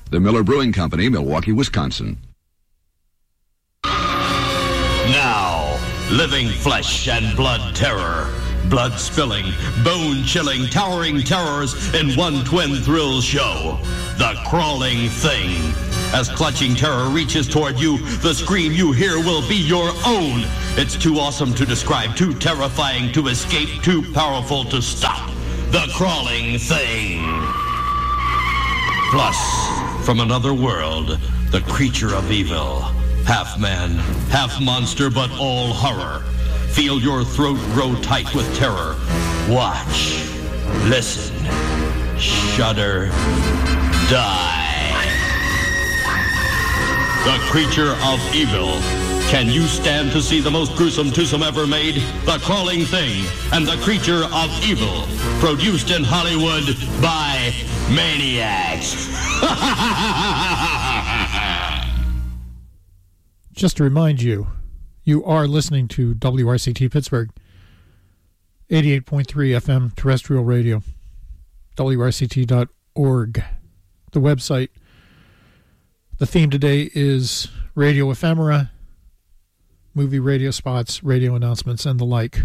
The Miller Brewing Company, Milwaukee, Wisconsin. Now, living flesh and blood terror. Blood-spilling, bone-chilling, towering terrors in one twin thrill show. The Crawling Thing. As clutching terror reaches toward you, the scream you hear will be your own. It's too awesome to describe, too terrifying to escape, too powerful to stop. The Crawling Thing. Plus, from another world, the creature of evil. Half man, half monster, but all horror. Feel your throat grow tight with terror. Watch, listen, shudder, die. The creature of evil. Can you stand to see the most gruesome twosome ever made? The Crawling Thing and the Creature of Evil. Produced in Hollywood by Maniacs. Just to remind you, you are listening to WRCT Pittsburgh, 88.3 FM terrestrial radio, WRCT.org, the website. The theme today is radio ephemera, movie radio spots, radio announcements, and the like.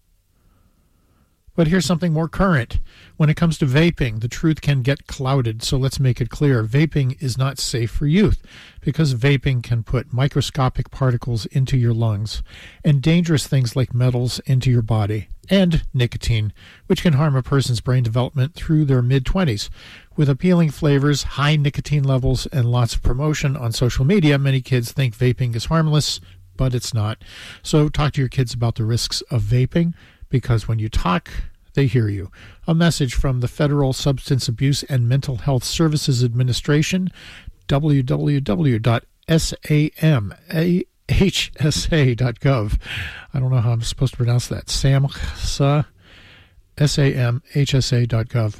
But here's something more current. When it comes to vaping, the truth can get clouded, so let's make it clear. Vaping is not safe for youth because vaping can put microscopic particles into your lungs and dangerous things like metals into your body, and nicotine, which can harm a person's brain development through their mid-20s. With appealing flavors, high nicotine levels, and lots of promotion on social media, many kids think vaping is harmless, but it's not. So talk to your kids about the risks of vaping, because when you talk, they hear you. A message from the Federal Substance Abuse and Mental Health Services Administration, www.samhsa.gov. I don't know how I'm supposed to pronounce that. SAMHSA, SAMHSA.gov.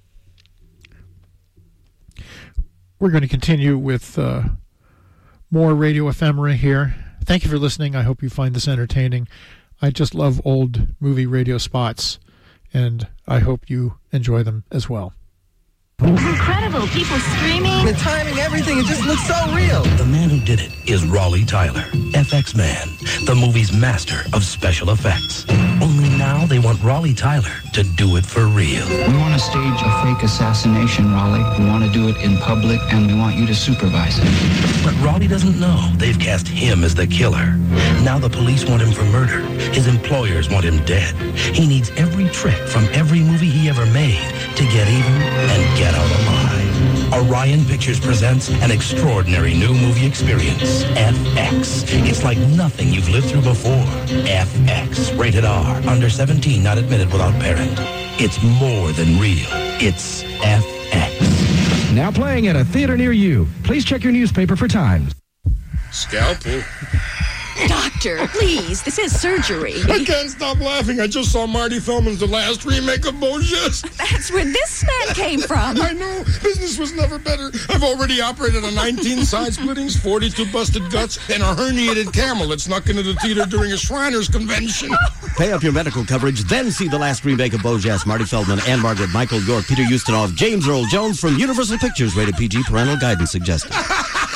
We're going to continue with more radio ephemera here. Thank you for listening. I hope you find this entertaining. I just love old movie radio spots, and I hope you enjoy them as well. It's incredible. People screaming. The timing, everything, it just looks so real. The man who did it is Raleigh Tyler, FX Man, the movie's master of special effects. Only now they want Raleigh Tyler to do it for real. We want to stage a fake assassination, Raleigh. We want to do it in public, and we want you to supervise it. But Raleigh doesn't know they've cast him as the killer. Now the police want him for murder. His employers want him dead. He needs every trick from every movie he ever made to get even and get out alive. Orion Pictures presents an extraordinary new movie experience, FX. It's like nothing you've lived through before. FX, rated R, under 17, not admitted without parent. It's more than real. It's FX. Now playing at a theater near you. Please check your newspaper for times. Scalpel. Doctor, please, this is surgery. I can't stop laughing. I just saw Marty Feldman's The Last Remake of Beau Geste. That's where this man came from. I know. Business was never better. I've already operated on 19 side splittings, 42 busted guts, and a herniated camel that snuck into the theater during a Shriners convention. Pay up your medical coverage, then see The Last Remake of Beau Geste. Marty Feldman, Ann Margaret, Michael York, Peter Ustinov, James Earl Jones from Universal Pictures. Rated PG. Parental guidance suggested.